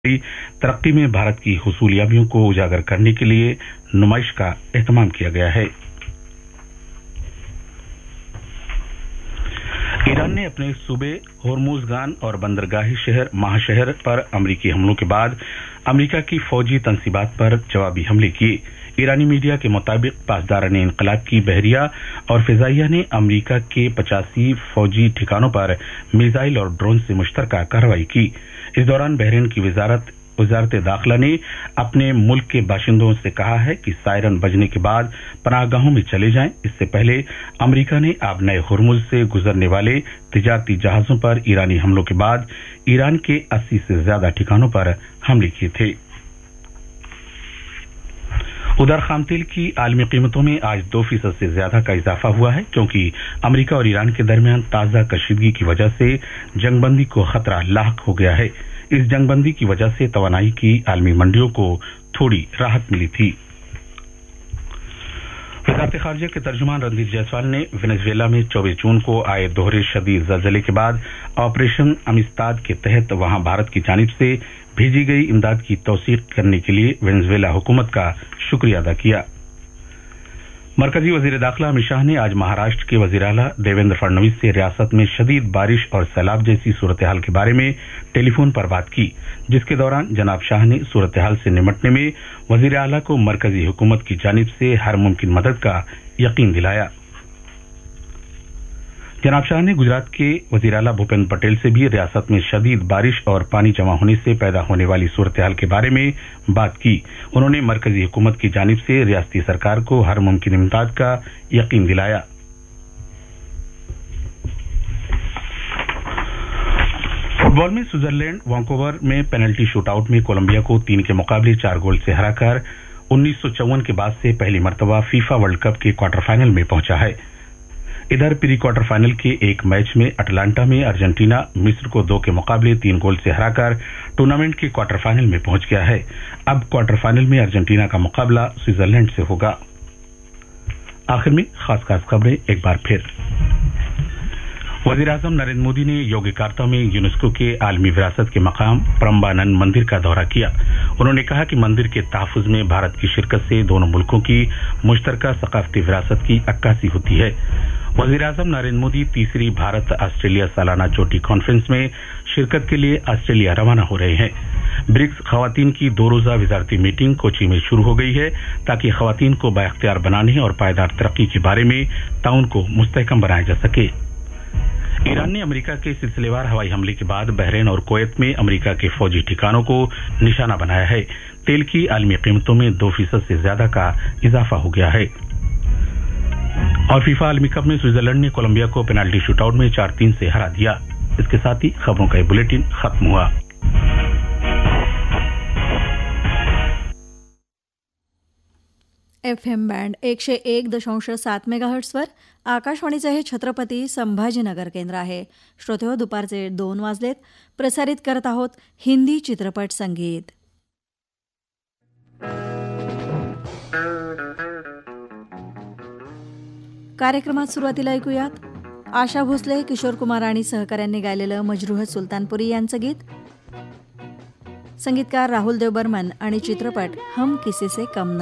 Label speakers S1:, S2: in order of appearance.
S1: तरक्की में भारत की हुसूलियाबियों को उजागर करने के लिए नुमाइश का एहतमाम किया गया है। ईरान ने अपने सूबे होर्मुज़गान और बंदरगाही शहर महाशहर पर अमरीकी हमलों के बाद अमरीका की फौजी तनसीबात पर जवाबी हमले किए। ईरानी मीडिया के मुताबिक पासदारान इनकलाब की बहरिया और फिजाइया ने अमरीका के 85 फौजी ठिकानों पर मिसाइल और ड्रोन से मुश्तरका कार्रवाई की। इस दौरान बहरीन की वजारत दाखिला ने अपने मुल्क के बाशिंदों से कहा है कि सायरन बजने के बाद पनाहगाहों में चले जाएं। इससे पहले अमरीका ने आबनाए हुर्मुज से गुजरने वाले तिजारती जहाजों पर ईरानी हमलों के बाद ईरान के 80 से ज्यादा ठिकानों पर हमले किए थे। उधर खाम तेल की आलमी कीमतों में आज 2% से ज्यादा का इजाफा हुआ है, क्योंकि अमरीका और ईरान के दरमियान ताजा कशीदगी की वजह से जंगबंदी को खतरा लाहक हो गया है। इस जंगबंदी की वजह से तवानाई की आलमी मंडियों को थोड़ी राहत मिली थी। वज़ारत ख़ारिजा के तर्जुमान रणदीप जायसवाल ने वेनेजुएला में 24 जून को आए दोहरे शदीद ज़लज़ले के बाद ऑपरेशन अमिस्ताद के तहत वहां भारत की जानिब से भेजी गई इमदाद की तौसीक करने के लिए वेनेजुएला हुकूमत का शुक्रिया अदा किया। मरकजी वजीर दाखिला अमित शाह ने आज महाराष्ट्र के वजीर आला देवेंद्र फडणवीस से रियासत में शदीद बारिश और सैलाब जैसी सूरत हाल के बारे में टेलीफोन पर बात की, जिसके दौरान जनाब शाह ने सूरत हाल से निपटने में वजीर आला को मरकजी हुकूमत की जानिब से हर मुमकिन मदद का यकीन दिलाया। जनाब शाह ने गुजरात के वजीर आला भूपेंद्र पटेल से भी रियासत में शदीद बारिश और पानी जमा होने से पैदा होने वाली सूरत हाल के बारे में बात की। उन्होंने मरकजी हुकूमत की जानिब से रियासती सरकार को हर मुमकिन इमदाद का यकीन दिलाया। फुटबॉल में स्विट्जरलैंड वैंकूवर में पेनल्टी शूटआउट में कोलंबिया को 3 के मुकाबले 4 गोल से हराकर 1954 के बाद से पहली मर्तबा फीफा वर्ल्ड कप के क्वार्टर फाइनल में पहुंचा है। इधर प्री क्वार्टर फाइनल के एक मैच में अटलांटा में अर्जेंटीना मिस्र को 2 के मुकाबले 3 गोल से हराकर टूर्नामेंट के क्वार्टर फाइनल में पहुंच गया है। अब क्वार्टर फाइनल में अर्जेंटीना का मुकाबला स्विट्जरलैंड से होगा। आखिर में खास खबरें एक बार फिर। वजीर आजम नरेंद्र मोदी ने योग्यकार्ता में यूनेस्को के आलमी विरासत के मकाम प्रम्बानंद मंदिर का दौरा किया। उन्होंने कहा कि मंदिर के तहफ़्फ़ुज़ में भारत की शिरकत से दोनों मुल्कों की मुश्तरका सकाफती विरासत की अक्कासी होती है। वजीर आजम नरेंद्र मोदी तीसरी भारत ऑस्ट्रेलिया सालाना चोटी कॉन्फ्रेंस में शिरकत के लिए ऑस्ट्रेलिया रवाना हो रहे हैं। ब्रिक्स खवातीन की 2 रोजा वजारती मीटिंग कोची में शुरू हो गई है, ताकि खवातीन को बाइख्तियार बनाने और पायदार तरक्की के बारे में ताउन को मुस्तहकम बनाया जा सके। ईरान ने अमेरिका के सिलसिलेवार हवाई हमले के बाद बहरीन और कुवैत में अमेरिका के फौजी ठिकानों को निशाना बनाया है। तेल की आलमी कीमतों में 2% से ज्यादा का इजाफा हो गया है। और फीफा आलमी कप में स्विट्जरलैंड ने कोलंबिया को पेनाल्टी शूटआउट में 4-3 से हरा दिया। इसके साथ ही खबरों का ये बुलेटिन खत्म हुआ।
S2: FM बँड 101.7 मेगाहर्ट्झवर आकाशवाणीचे हे छत्रपती संभाजीनगर केंद्र आहे। श्रोतेहो, दुपारचे 2 वाजलेत. प्रसारित करत आहोत हिंदी चित्रपट संगीत। कार्यक्रमात सुरुवातीला ऐकूयात आशा भोसले, किशोर कुमार आणि सहकाऱ्यांनी गायलेलं मजरूह सुलतानपुरी यांचं गीत। संगीतकार राहुल देव बर्मन आणि चित्रपट हम किसी से कम नहीं।